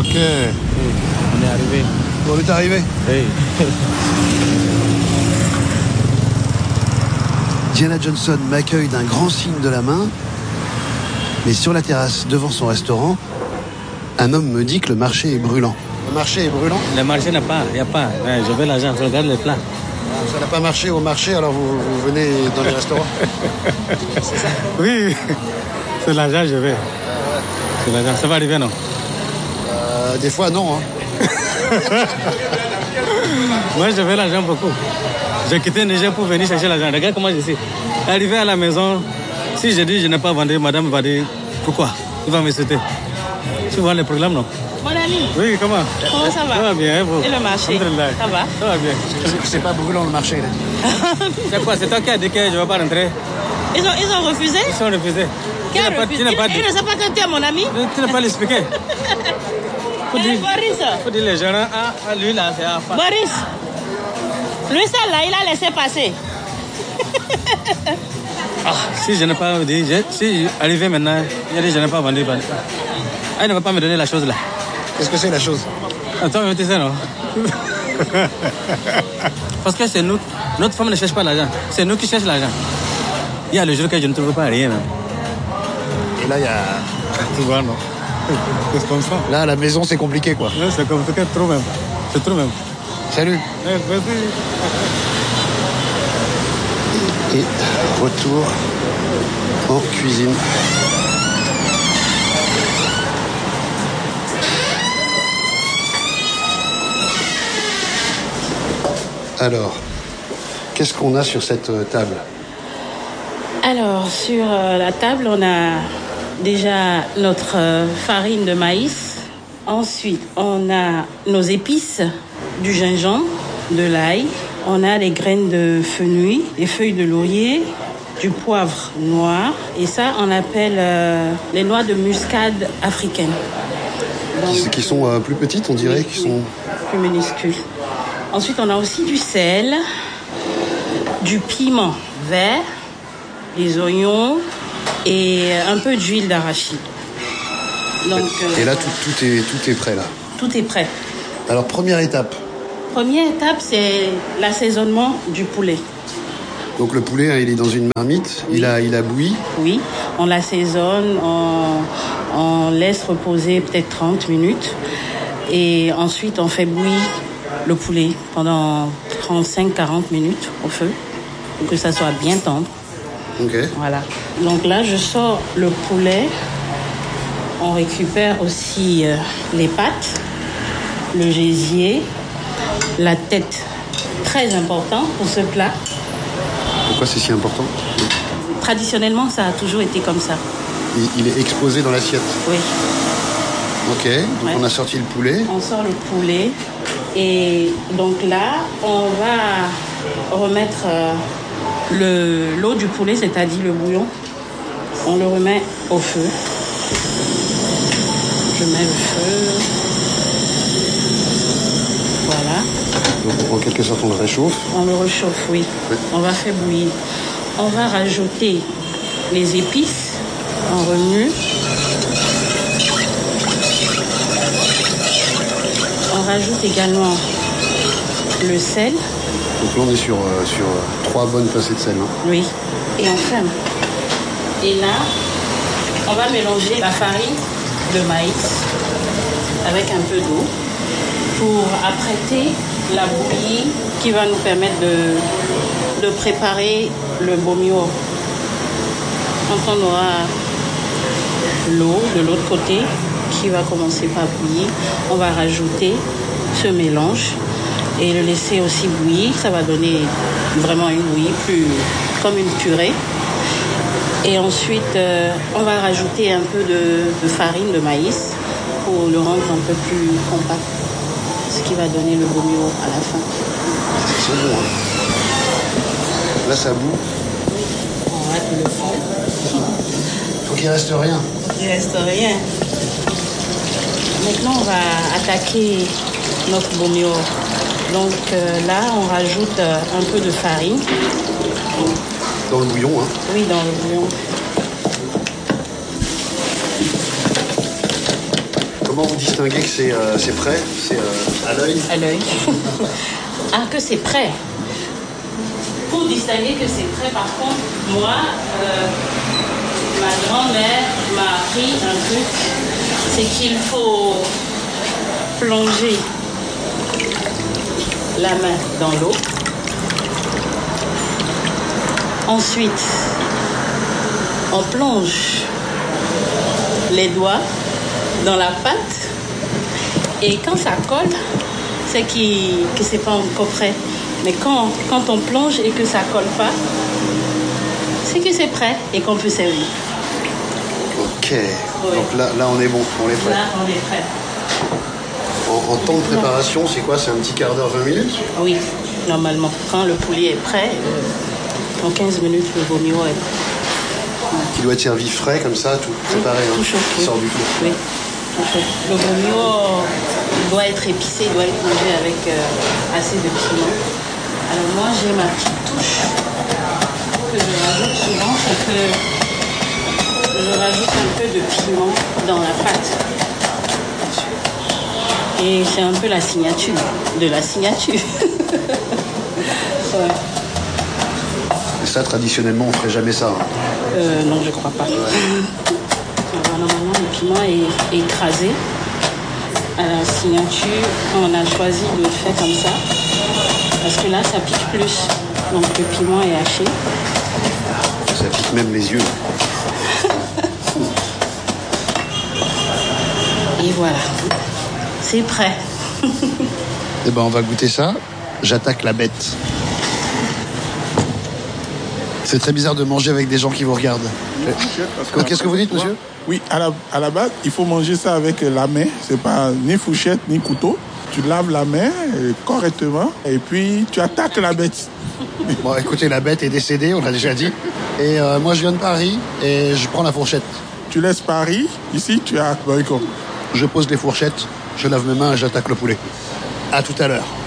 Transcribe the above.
Ok. On est arrivé. On est arrivé. Oui. Diana Johnson m'accueille d'un grand signe de la main. Mais sur la terrasse, devant son restaurant, un homme me dit que le marché est brûlant. Le marché est brûlant? Le marché n'a pas, il n'y a pas. Ouais, je veux l'argent, je regarde les plats. Ça n'a pas marché au marché, alors vous venez dans les restaurants? C'est ça? Oui, c'est l'argent, je veux. C'est l'argent, ça va arriver, non? Des fois, non. Hein. Moi, je veux l'argent beaucoup. J'ai quitté Niger pour venir chercher l'argent. Regarde comment je suis. Arrivé à la maison, si je dis je n'ai pas vendu, madame va dire pourquoi? Il va me sauter. Tu vois le problème, non? Mon ami. Oui, comment? Comment ça va? Ça va bien, et vous? Et le marché? Ça va? Ça va bien. C'est pas brûlant le marché, il a dit. C'est quoi? C'est toi qui as dit que je ne vais pas rentrer? Ils ont refusé? Ils ont refusé. Qui a refusé? Il ne sait pas que tu es mon ami? Tu n'as pas l'expliqué. Boris. Faut dire les gérants, lui là, c'est à faire. Boris. Lui, ça là, il a laissé passer. Si je n'ai pas dit, si arrivé maintenant, il a dit je n'ai pas vendu. Il ne va pas me donner la chose là. Qu'est-ce que c'est la chose? Attends, mais tu sais, non? Parce que c'est nous, notre femme ne cherche pas l'argent. C'est nous qui cherchons l'argent. Il y a le jour que je ne trouve pas rien. Et là, il y a... Tu vois, non? C'est comme ça. Là, à la maison, c'est compliqué, quoi. Ouais, c'est compliqué, trop même. C'est trop même. Salut. Et retour en cuisine. Alors, qu'est-ce qu'on a sur cette table? Alors, sur la table, on a déjà notre farine de maïs. Ensuite, on a nos épices, du gingembre, de l'ail. On a les graines de fenouil, les feuilles de laurier, du poivre noir. Et ça, on appelle les noix de muscade africaines. Donc, Qui sont plus petites, on dirait, qui sont... plus minuscules. Ensuite, on a aussi du sel, du piment vert, des oignons et un peu d'huile d'arachide. Donc, Et là, tout est prêt, là. tout est prêt. Alors, première étape. Première étape, c'est l'assaisonnement du poulet. Donc, le poulet, il est dans une marmite, Oui. il a bouilli. Oui, on l'assaisonne, on laisse reposer peut-être 30 minutes. Et ensuite, on fait bouillir le poulet pendant 35-40 minutes au feu pour que ça soit bien tendre. Ok. Voilà. Donc là, je sors le poulet. On récupère aussi les pattes, le gésier, la tête. Très important pour ce plat. Pourquoi c'est si important? Traditionnellement, ça a toujours été comme ça. Il est exposé dans l'assiette. Oui. Ok, donc Ouais. on a sorti le poulet. On sort le poulet. Et donc là, on va remettre l'eau du poulet, c'est-à-dire le bouillon. On le remet au feu. Je mets le feu. Voilà. Donc en quelque sorte, on le réchauffe. On le réchauffe, oui. Oui. On va faire bouillir. On va rajouter les épices. On remue. On rajoute également le sel. Donc là, on est sur 3 bonnes pincées de sel. Hein. Oui. Et on ferme. Et là, on va mélanger la farine de maïs avec un peu d'eau pour apprêter la bouillie qui va nous permettre de préparer le bomio. Quand on aura l'eau de l'autre côté qui va commencer par bouillir, on va rajouter ce mélange et le laisser aussi bouillir. Ça va donner vraiment une bouillie plus comme une purée. Et ensuite, on va rajouter un peu de farine de maïs pour le rendre un peu plus compact, ce qui va donner le bomio à la fin. C'est bon. Hein. Là, ça bout. On rate le fond. Faut qu'il reste rien. Il ne reste rien. Maintenant, on va attaquer notre bomio. Donc là, on rajoute un peu de farine. Dans le bouillon. Hein. Oui, dans le bouillon. Comment vous distinguez que c'est prêt? C'est à l'œil? À l'œil. Ah, que c'est prêt. Pour distinguer que c'est prêt, par contre, moi, ma grand-mère m'a appris un truc, c'est qu'il faut plonger la main dans l'eau. Ensuite, on plonge les doigts dans la pâte et quand ça colle, c'est que c'est pas encore prêt. Mais quand on plonge et que ça colle pas, c'est que c'est prêt et qu'on peut servir. Ok. Oui. Donc là, on est bon, on est prêt. Là, on est prêt. En temps de préparation, c'est quoi? C'est un petit quart d'heure, 20 minutes? Oui, normalement. Quand le poulet est prêt, en 15 minutes, le vomio est prêt. Qui doit être servi frais comme ça, tout préparé, tout hein, chaud, qui oui. sort du four. Oui, tout chaud. Le vomio doit être épicé, doit être mangé avec assez de piment. Alors moi, j'ai ma petite touche que je rajoute souvent, c'est que je rajoute un peu de piment dans la pâte. Et c'est un peu la signature de la signature. Ouais. Et ça, traditionnellement, on ferait jamais ça. Hein. Non, je crois pas. Alors, normalement, le piment est écrasé à la signature. On a choisi de le faire comme ça parce que là, ça pique plus. Donc, le piment est haché. Ça pique même les yeux. Et voilà, c'est prêt. Eh ben, on va goûter ça. J'attaque la bête. C'est très bizarre de manger avec des gens qui vous regardent. Qu'est-ce que vous dites, monsieur? Oui, à la base, il faut manger ça avec la main. C'est pas ni fourchette ni couteau. Tu laves la main correctement et puis tu attaques la bête. Bon, écoutez, la bête est décédée, on l'a déjà dit. Et moi, je viens de Paris et je prends la fourchette. Tu laisses Paris. Ici, tu as Baricon. Je pose les fourchettes, je lave mes mains et j'attaque le poulet. À tout à l'heure.